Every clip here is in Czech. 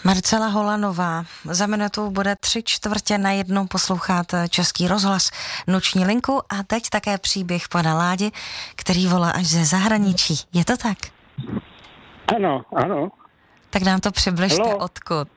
Marcela Holanová. Za minutu bude 3/4 poslouchat Český rozhlas Noční linku a teď také příběh pana Ládi, který volá až ze zahraničí. Je to tak? Ano. Tak nám to přibližte, odkud.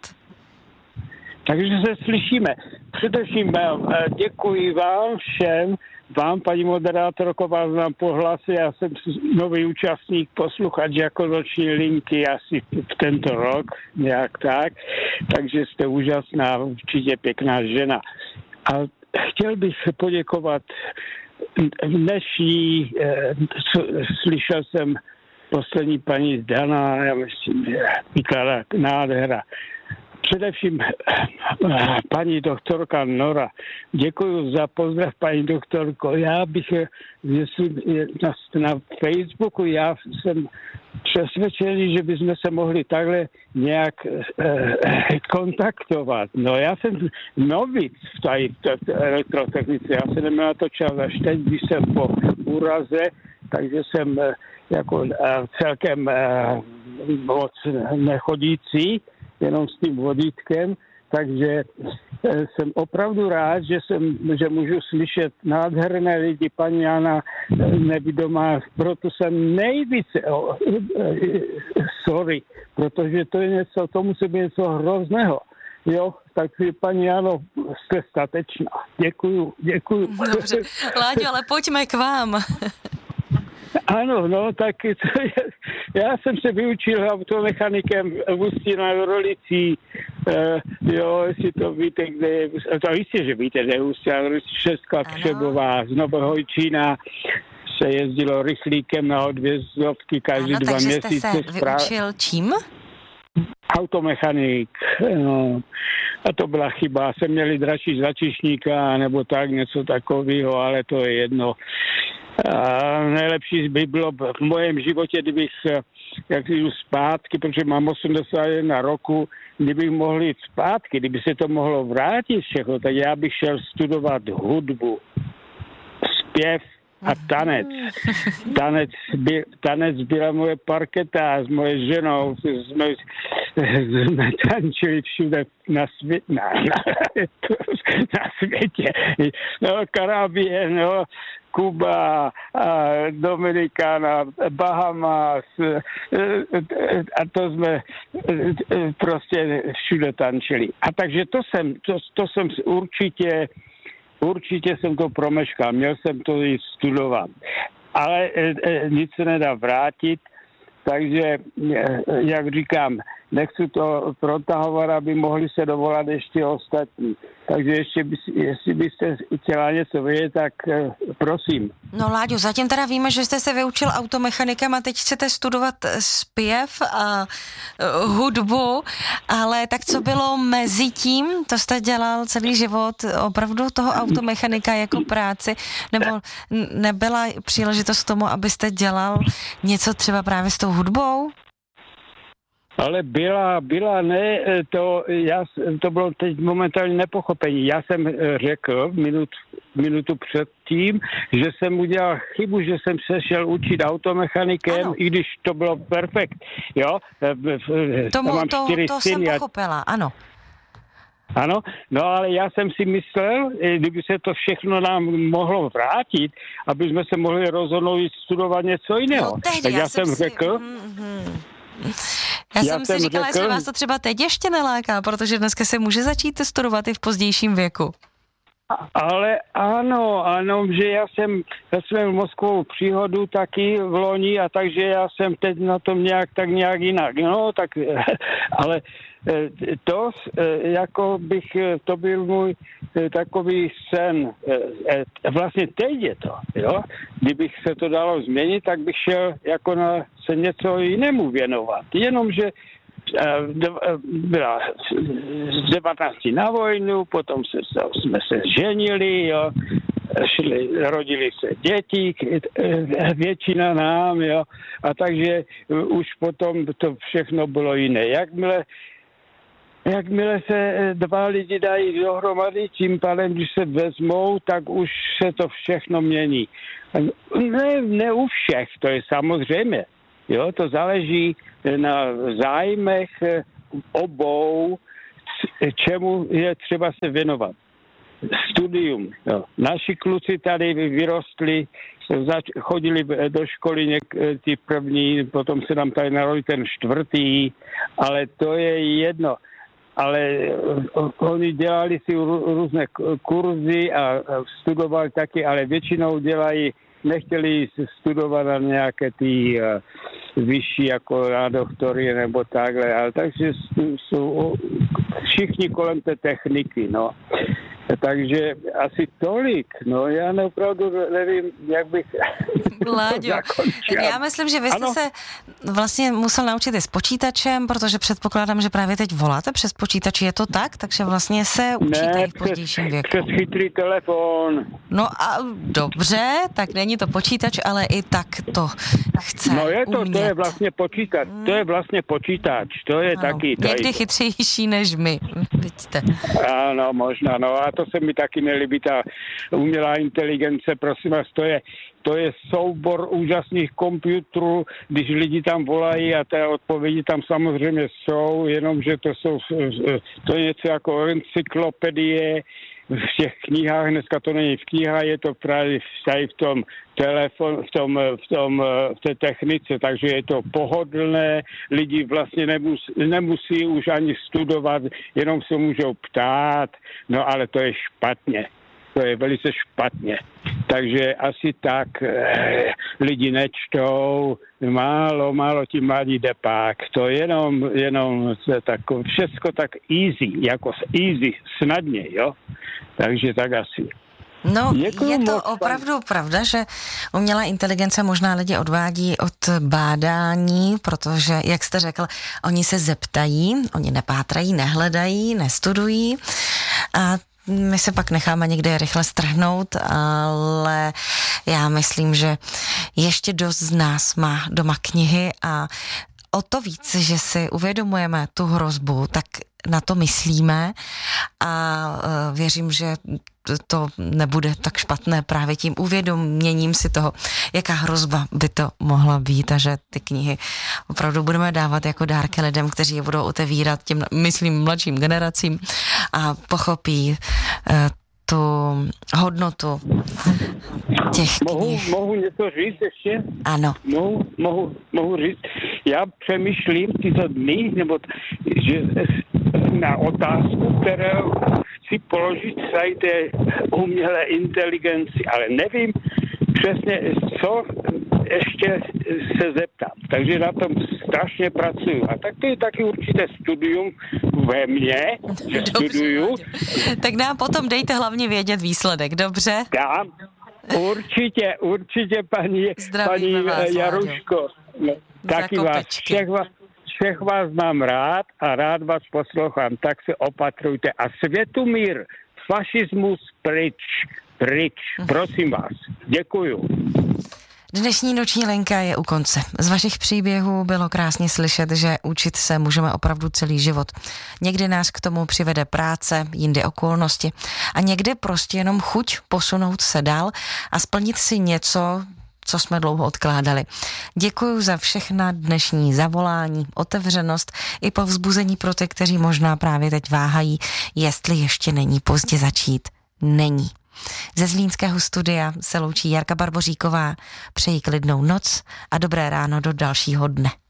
Takže se slyšíme. Především děkuji vám všem, vám, paní moderátorko, vás znám po hlase, já jsem nový účastník, posluchač jako Noční linky asi v tento rok, nějak tak, takže jste úžasná, určitě pěkná žena. A chtěl bych poděkovat dnešní, slyšel jsem poslední paní Dana, já myslím, vykládá nádhera. Především paní doktorka Nora. Děkuji za pozdrav, paní doktorko. Já bych, jestli na Facebooku, já jsem přesvědčený, že bychom se mohli takhle nějak kontaktovat. No já jsem novic v té elektrotechnice, já se neměl na to čas až teď, když jsem po úraze, takže jsem jako celkem moc nechodící, jenom s tím vodítkem, takže jsem opravdu rád, že můžu slyšet nádherné lidi, paní Jana nevidomá, proto jsem nejvíce sorry, protože to je něco, to musí být něco hrozného. Jo, tak paní Jano, jste statečná. Děkuju. Dobře, Láďo, ale pojďme k vám. Ano, no, tak já jsem se vyučil automechanikem v Ústí nad Orlicí, jo, jestli to víte, kde je, to jistě, že víte, kde je Ústí nad Orlicí, Šestka Křebová, z Novohojčína se jezdilo rychlíkem na odvězdovky každý 2 měsíce. Takže jste se vyučil čím? Automechanik, no. A to byla chyba, jsem měli dračí začíšníka, nebo tak, něco takového, ale to je jedno. A nejlepší by bylo v mém životě, kdybych, jak jdu zpátky, protože mám 81 roku, kdybych mohl jít zpátky, kdyby se to mohlo vrátit všechno, tak já bych šel studovat hudbu, zpěv a tanec. Tanec byla moje parketa s moje ženou, jsme tančili všude na světě. No, Karabie, no, Kuba, Dominikána, Bahamas a to jsme prostě všude tančili. A takže to jsem určitě jsem to promeškal, měl jsem to jít studovat. Ale nic se nedá vrátit, takže, jak říkám, nechci to protahovat, aby mohli se dovolat ještě ostatní. Takže jestli byste chtěla něco vědět, tak prosím. No Láďo, zatím teda víme, že jste se vyučil automechanikem a teď chcete studovat zpěv a hudbu, ale tak co bylo mezi tím? To jste dělal celý život opravdu toho automechanika jako práci? Nebo nebyla příležitost k tomu, abyste dělal něco třeba právě s tou hudbou? Ale byla, ne, to bylo teď momentálně nepochopení. Já jsem řekl minutu předtím, že jsem udělal chybu, že jsem se šel učit automechanikem, ano. I když to bylo perfekt, jo. To jsem pochopila, ano. Ano, no ale já jsem si myslel, kdyby se to všechno nám mohlo vrátit, aby jsme se mohli rozhodnout studovat něco jiného. No, tak já jsem řekl... Já jsem si říkala, jestli vás to třeba teď ještě neláká, protože dneska se může začít studovat i v pozdějším věku. Ale ano, že já jsem měl mozkovou příhodu taky v loni a takže já jsem teď na tom nějak jinak. No, tak, ale to, jako bych, to byl můj takový sen. Vlastně teď je to, jo. Kdybych se to dalo změnit, tak bych šel jako se něco jinému věnovat. Jenomže byla z 19 na vojnu, potom jsme se ženili, jo, rodili se děti, většina nám, jo, a takže už potom to všechno bylo jiné. Jakmile se 2 lidi dají dohromady, tím pádem, když se vezmou, tak už se to všechno mění. Ne u všech, to je samozřejmě. Jo, to záleží na zájmech obou, čemu je třeba se věnovat. Studium. Jo. Naši kluci tady vyrostli, chodili do školy ty první, potom se nám tady narodil ten čtvrtý, ale to je jedno. Ale oni dělali si různé kurzy a studovali taky, ale většinou nechtěli studovat na nějaké ty vyšší, jako na doktory nebo takhle, ale takže jsou všichni kolem té techniky, no. Takže asi tolik, no já opravdu nevím, jak bych Láďo, já myslím, že vy jste se vlastně musel naučit i s počítačem, protože předpokládám, že právě teď voláte přes počítač, je to tak? Takže vlastně se učíte i v pozdějším věku. Přes chytrý telefon. No a dobře, tak není to počítač, ale i tak to chce No je to, umět. to je vlastně počítač, to je ano, taky. Někdy chytřejší než my, vidíte. Ano, možná, no a to se mi taky nelíbí, ta umělá inteligence, prosím vás, to je soubor úžasných počítačů, když lidi tam volají a té odpovědi tam samozřejmě jsou, jenomže to je něco jako encyklopedie v těch knihách, dneska to není v knihách, je to právě v tom telefon, v té technice, takže je to pohodlné, lidi vlastně nemusí už ani studovat, jenom se můžou ptát, no ale to je špatně. To je velice špatně. Takže asi tak lidi nečtou, málo ti mladí depák. To jenom tak, všecko tak easy, snadně, jo. Takže tak asi. No, je to opravdu pravda, že umělá inteligence možná lidi odvádí od bádání, protože, jak jste řekl, oni se zeptají, oni nepátrají, nehledají, nestudují a my se pak necháme někde rychle strhnout, ale já myslím, že ještě dost z nás má doma knihy a o to víc, že si uvědomujeme tu hrozbu, tak na to myslíme a věřím, že to nebude tak špatné právě tím uvědoměním si toho, jaká hrozba by to mohla být a že ty knihy opravdu budeme dávat jako dárky lidem, kteří je budou otevírat těm, myslím, mladším generacím a pochopí tu hodnotu těch knih. Mohu něco říct ještě? Ano. Mohu říct. Já přemýšlím tyto dny, nebo že na otázku, kterou chci položit tady té umělé inteligenci, ale nevím přesně, co ještě se zeptám. Takže na tom strašně pracuju. A tak to je taky určité studium ve mně, že studuju. Tak nám potom dejte hlavně vědět výsledek, dobře? Dám. Určitě paní Jaruško. Taky všech vás mám rád a rád vás poslouchám, tak se opatrujte. A světumír, fašismus pryč, prosím vás. Děkuju. Dnešní noční linka je u konce. Z vašich příběhů bylo krásně slyšet, že učit se můžeme opravdu celý život. Někdy nás k tomu přivede práce, jindy okolnosti a někdy prostě jenom chuť posunout se dál a splnit si něco, co jsme dlouho odkládali. Děkuji za všechna dnešní zavolání, otevřenost i povzbuzení pro ty, kteří možná právě teď váhají, jestli ještě není pozdě začít. Není. Ze zlínského studia se loučí Jarka Barboříková. Přeji klidnou noc a dobré ráno do dalšího dne.